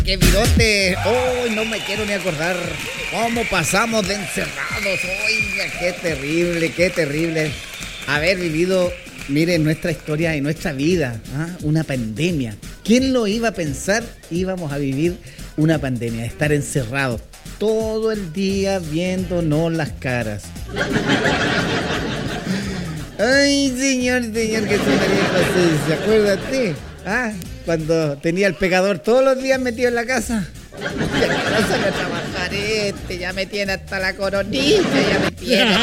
qué virote. Hoy no me quiero ni acordar cómo pasamos de encerrados. Oiga, qué terrible haber vivido, miren, nuestra historia y nuestra vida, una pandemia. ¿Quién lo iba a pensar? Íbamos a vivir una pandemia, estar encerrados todo el día viéndonos las caras. Ay, señor, Jesús María José, acuérdate, cuando tenía el pegador todos los días metido en la casa. Ya no sale a trabajar ya me tiene hasta la coronilla, ya me tiene.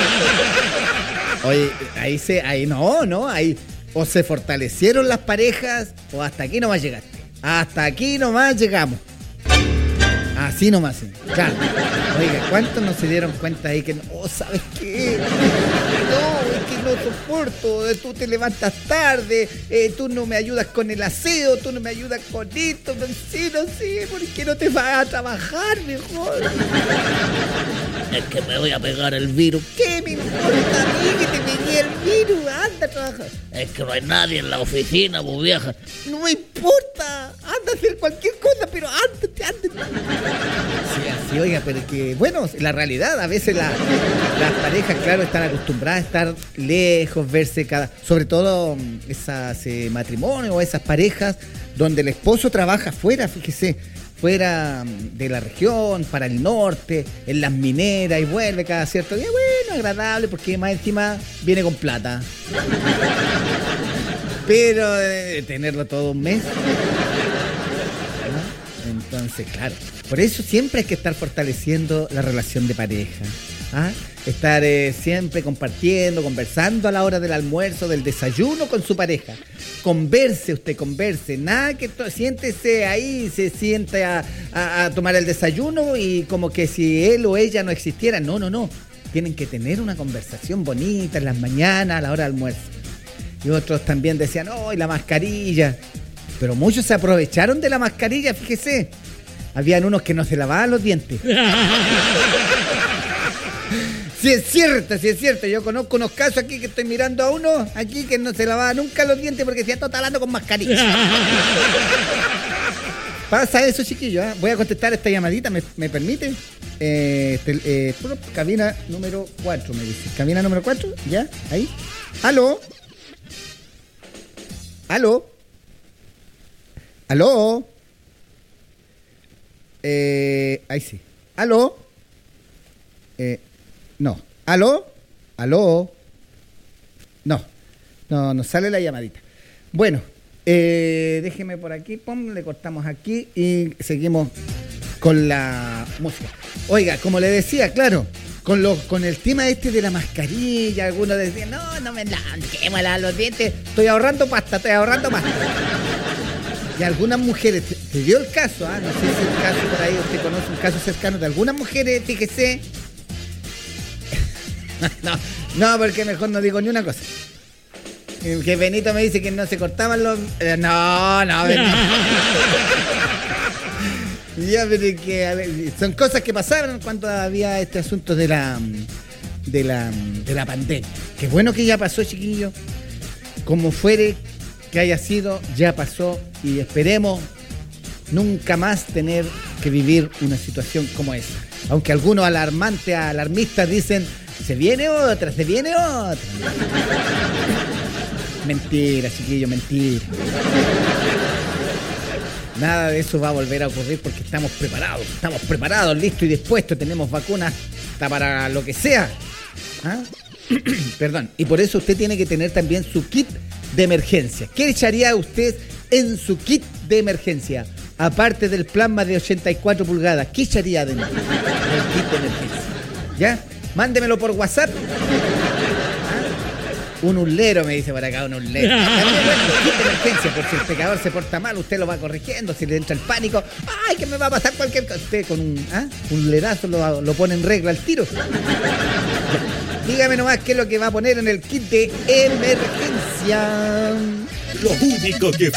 Oye, ahí o se fortalecieron las parejas o hasta aquí nomás llegaste. Hasta aquí nomás llegamos. Así nomás, claro. Oiga, ¿cuántos no se dieron cuenta ahí que no? ¿Sabes qué? No, es que no soporto. Tú te levantas tarde, tú no me ayudas con el aseo, tú no me ayudas con esto. Sí, no sé, ¿por qué no te vas a trabajar mejor? Es que me voy a pegar el virus. ¿Qué me importa a mí que te pegué el virus? Anda a trabajar. Es que no hay nadie en la oficina, pues vieja. No me importa, anda a hacer cualquier cosa, pero ándate. Sí, oiga, pero es que, bueno, la realidad, a veces las parejas, claro, están acostumbradas a estar lejos, verse sobre todo esas matrimonios o esas parejas donde el esposo trabaja fuera, fíjese, fuera de la región, para el norte, en las mineras y vuelve cada cierto día. Bueno, agradable porque más encima viene con plata. Pero tenerlo todo un mes, ¿no? Entonces, claro, por eso siempre hay que estar fortaleciendo la relación de pareja. Estar siempre compartiendo, conversando a la hora del almuerzo, del desayuno con su pareja. Converse, nada que siéntese ahí, se sienta a tomar el desayuno y como que si él o ella no existiera. No. Tienen que tener una conversación bonita en las mañanas, a la hora del almuerzo. Y otros también decían, y la mascarilla. Pero muchos se aprovecharon de la mascarilla, fíjese. Habían unos que no se lavaban los dientes. Sí es cierto. Yo conozco unos casos aquí que estoy mirando a uno aquí que no se lavaba nunca los dientes porque se está hablando con mascarilla. Pasa eso, chiquillos. Voy a contestar esta llamadita, ¿me permite? Cabina número 4, me dice. Cabina número 4, ¿ya? Ahí. ¿Aló? Ahí sí. ¿Aló? No. ¿Aló? No sale la llamadita. Bueno, déjeme por aquí, le cortamos aquí y seguimos con la música. Oiga, como le decía, claro, con el tema de la mascarilla, algunos decían, no me laven los dientes, estoy ahorrando pasta. Y algunas mujeres, te dio el caso, no sé si el caso por ahí, usted conoce un caso cercano de algunas mujeres, fíjese. No, porque mejor no digo ni una cosa. Que Benito me dice que no se cortaban los... No, ya, pero que a ver, son cosas que pasaron cuando había este asunto de la pandemia. Qué bueno que ya pasó, chiquillo. Como fuere que haya sido, ya pasó y esperemos nunca más tener que vivir una situación como esa. Aunque algunos alarmistas dicen, se viene otra. Mentira, chiquillo, mentira. Nada de eso va a volver a ocurrir porque estamos preparados, listos y dispuestos, tenemos vacunas hasta para lo que sea. Perdón, y por eso usted tiene que tener también su kit de emergencia. ¿Qué echaría usted en su kit de emergencia? Aparte del plasma de 84 pulgadas, ¿qué echaría dentro del kit de emergencia? ¿Ya? Mándemelo por WhatsApp. Un ulero, me dice por acá, un ulero. Kit de emergencia, por si el pecador se porta mal, usted lo va corrigiendo, si le entra el pánico, ¡ay, que me va a pasar cualquier cosa! Usted con un lerazo lo pone en regla al tiro. Dígame nomás qué es lo que va a poner en el kit de emergencia. Lo único que